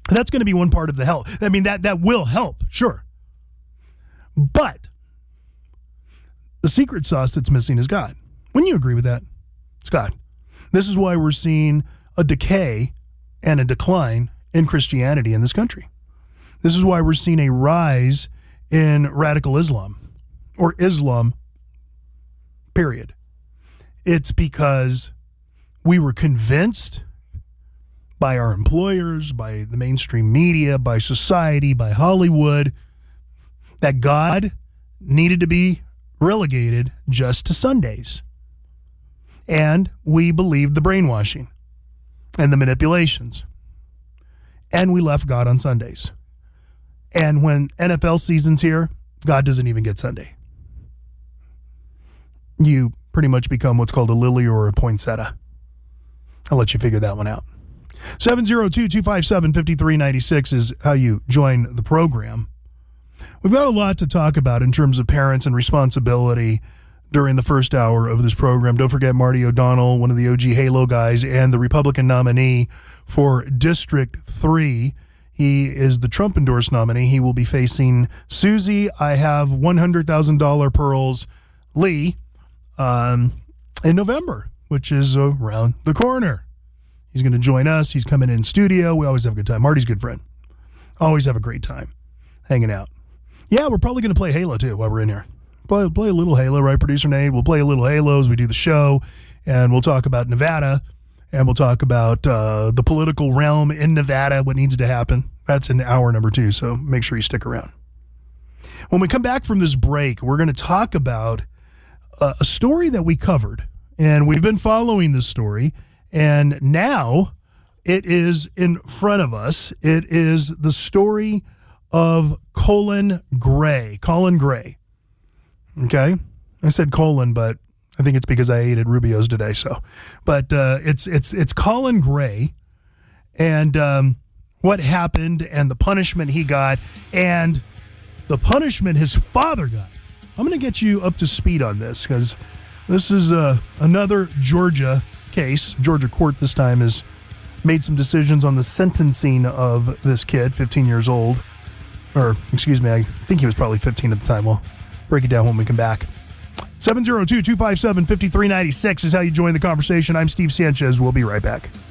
That's going to be one part of the help. I mean, that will help, sure. But the secret sauce that's missing is God. Wouldn't you agree with that? It's God. This is why we're seeing a decay and a decline in Christianity in this country. This is why we're seeing a rise in radical Islam, or Islam, period. It's because we were convinced by our employers, by the mainstream media, by society, by Hollywood, that God needed to be relegated just to Sundays. And we believed the brainwashing and the manipulations. And we left God on Sundays. And when NFL season's here, God doesn't even get Sunday. You pretty much become what's called a lily or a poinsettia. I'll let you figure that one out. 702-257-5396 is how you join the program. We've got a lot to talk about in terms of parents and responsibility during the first hour of this program. Don't forget Marty O'Donnell, one of the OG Halo guys, and the Republican nominee for District 3. He is the Trump-endorsed nominee. He will be facing Susie, I have $100,000 pearls, Lee, in November, which is around the corner. He's going to join us. He's coming in studio. We always have a good time. Marty's a good friend. Always have a great time hanging out. Yeah, we're probably going to play Halo, too, while we're in here. Play a little Halo, right, Producer Nate? We'll play a little Halo as we do the show, and we'll talk about Nevada, and we'll talk about the political realm in Nevada, what needs to happen. That's in hour number 2, so make sure you stick around. When we come back from this break, we're going to talk about a story that we covered, and we've been following this story, and now it is in front of us. It is the story of Colin Gray. Colin Gray. Okay? I said Colin, but I think it's because I ate at Rubio's today. So, but it's Colin Gray, and what happened, and the punishment he got, and the punishment his father got. I'm going to get you up to speed on this because this is another Georgia case. Georgia court this time has made some decisions on the sentencing of this kid, 15 years old. Or, excuse me, I think he was probably 15 at the time. We'll break it down when we come back. 702-257-5396 is how you join the conversation. I'm Steve Sanchez. We'll be right back.